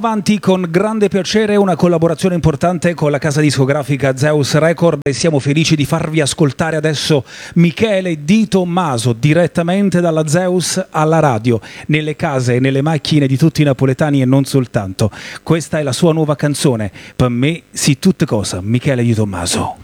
Avanti con grande piacere una collaborazione importante con la casa discografica Zeus Record e siamo felici di farvi ascoltare adesso Michele Di Tommaso direttamente dalla Zeus alla radio, nelle case e nelle macchine di tutti i napoletani e non soltanto. Questa è la sua nuova canzone, Per me si tutte cosa, Michele Di Tommaso.